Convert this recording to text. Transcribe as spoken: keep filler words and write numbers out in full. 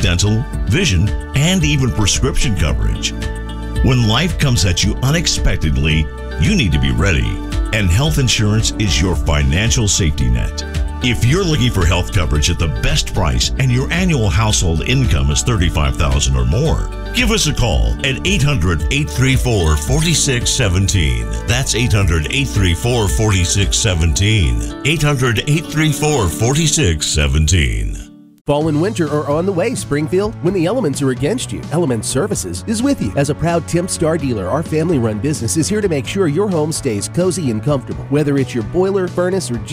dental, vision, and even prescription coverage. When life comes at you unexpectedly, you need to be ready, and health insurance is your financial safety net. If you're looking for health coverage at the best price and your annual household income is thirty-five thousand dollars or more, give us a call at eight hundred, eight three four, four six one seven. That's eight hundred, eight three four, four six one seven. eight hundred, eight three four, four six one seven. Fall and winter are on the way, Springfield. When the elements are against you, Element Services is with you. As a proud Temp Star dealer, our family-run business is here to make sure your home stays cozy and comfortable. Whether it's your boiler, furnace, or